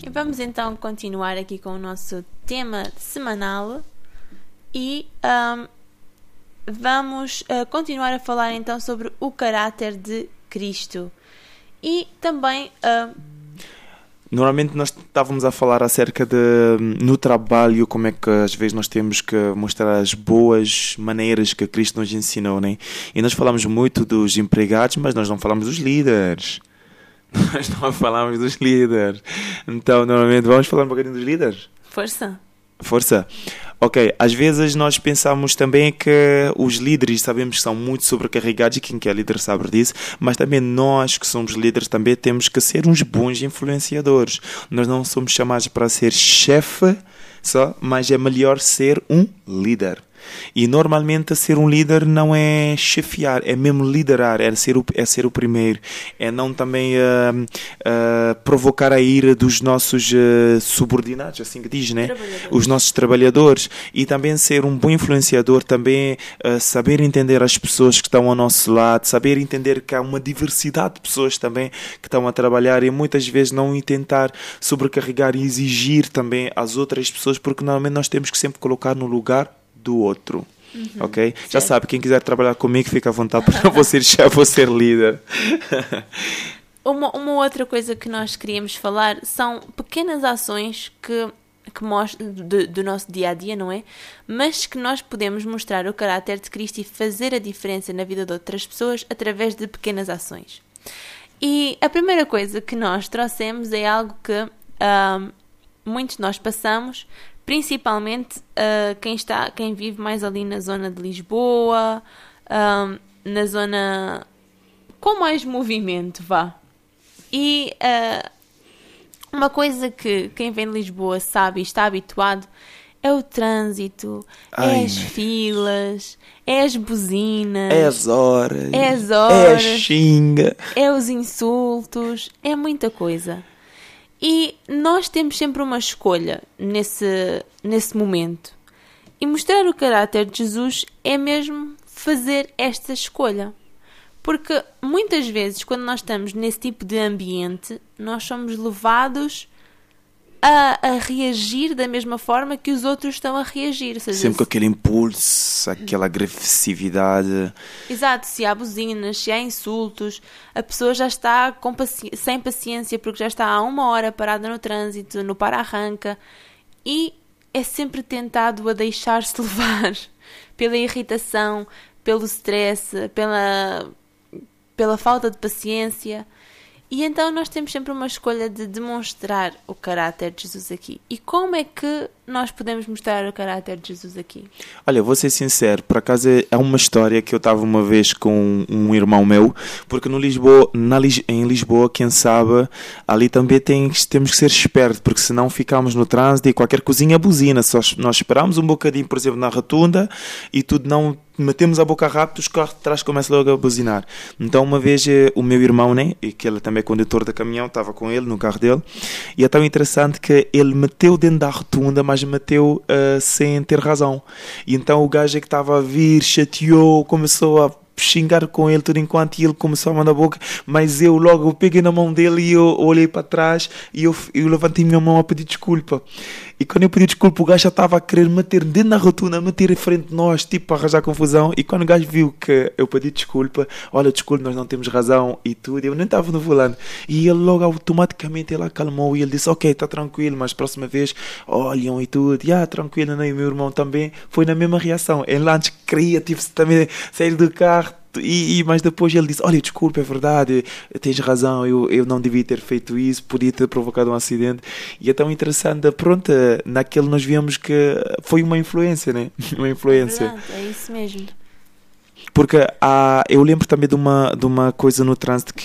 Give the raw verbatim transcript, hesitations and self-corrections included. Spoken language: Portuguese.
E vamos então continuar aqui com o nosso tema semanal e um, vamos uh, continuar a falar então sobre o caráter de Cristo. E também... Uh, Normalmente nós estávamos a falar acerca de, no trabalho, como é que às vezes nós temos que mostrar as boas maneiras que Cristo nos ensinou, né? E nós falamos muito dos empregados, mas nós não falamos dos líderes. Nós não falamos dos líderes. Então, normalmente, vamos falar um bocadinho dos líderes? Força. Força. Ok, às vezes nós pensamos também que os líderes sabemos que são muito sobrecarregados, e quem que é líder sabe disso, mas também nós que somos líderes também temos que ser uns bons influenciadores. Nós não somos chamados para ser chefe só, mas é melhor ser um líder. E normalmente ser um líder não é chefiar, é mesmo liderar, é ser o, é ser o primeiro, é não também uh, uh, provocar a ira dos nossos uh, subordinados, assim que diz, né? Os nossos trabalhadores, e também ser um bom influenciador, também uh, saber entender as pessoas que estão ao nosso lado, saber entender que há uma diversidade de pessoas também que estão a trabalhar, e muitas vezes não tentar sobrecarregar e exigir também às outras pessoas, porque normalmente nós temos que sempre colocar no lugar do outro, uhum, ok? Certo. Já sabe, quem quiser trabalhar comigo fica à vontade para não ser chefe ou ser líder. Uma, uma outra coisa que nós queríamos falar são pequenas ações que, que mostram do, do nosso dia-a-dia, não é? Mas que nós podemos mostrar o caráter de Cristo e fazer a diferença na vida de outras pessoas através de pequenas ações. E a primeira coisa que nós trouxemos é algo que um, muitos de nós passamos, principalmente uh, quem, está, quem vive mais ali na zona de Lisboa, uh, na zona com mais movimento, vá. E uh, uma coisa que quem vem de Lisboa sabe e está habituado é o trânsito, Ai, é as filas, é as buzinas, é as horas, é as horas, é a xinga, é os insultos, é muita coisa. E nós temos sempre uma escolha nesse, nesse momento. E mostrar o caráter de Jesus é mesmo fazer esta escolha. Porque muitas vezes, quando nós estamos nesse tipo de ambiente, nós somos levados a, a reagir da mesma forma que os outros estão a reagir. Ou seja, sempre com aquele impulso, aquela agressividade. Exato, se há buzinas, se há insultos, a pessoa já está com paci- sem paciência porque já está há uma hora parada no trânsito, no para-arranca, e é sempre tentado a deixar-se levar pela irritação, pelo stress, pela, pela falta de paciência. E então nós temos sempre uma escolha de demonstrar o caráter de Jesus aqui. E como é que nós podemos mostrar o caráter de Jesus aqui? Olha, vou ser sincero, por acaso é uma história que eu estava uma vez com um irmão meu, porque no Lisboa, na, em Lisboa, quem sabe, ali também tem, temos que ser espertos, porque senão ficamos no trânsito e qualquer coisinha buzina. Só nós esperamos um bocadinho, por exemplo, na rotunda, e tudo não... metemos a boca rápido, os carros de trás começam logo a buzinar. Então uma vez o meu irmão, né, e que ele também é condutor de caminhão, estava com ele no carro dele, e é tão interessante que ele meteu dentro da rotunda, mas meteu uh, sem ter razão. E então o gajo é que estava a vir, chateou, começou a xingar com ele tudo enquanto, e ele começou a mandar a boca, mas eu logo eu peguei na mão dele e eu olhei para trás e eu, eu levantei minha mão a pedir desculpa. E quando eu pedi desculpa, o gajo já estava a querer meter dentro da rotunda, meter em frente de nós, tipo, para arranjar confusão. E quando o gajo viu que eu pedi desculpa, olha, desculpa, nós não temos razão e tudo, eu nem estava no volante. E ele logo automaticamente ele acalmou e ele disse, ok, está tranquilo, mas próxima vez olham e tudo. E ah, tranquilo, né? E o meu irmão também foi na mesma reação. Ele antes queria, tipo, também sair do carro. E, e, mas depois ele disse, olha, desculpa, é verdade, tens razão, eu, eu não devia ter feito isso, podia ter provocado um acidente. E é tão interessante, pronto, naquele nós vimos que foi uma influência, né? Uma influência. É verdade, é isso mesmo. Porque há, eu lembro também de uma, de uma coisa no trânsito que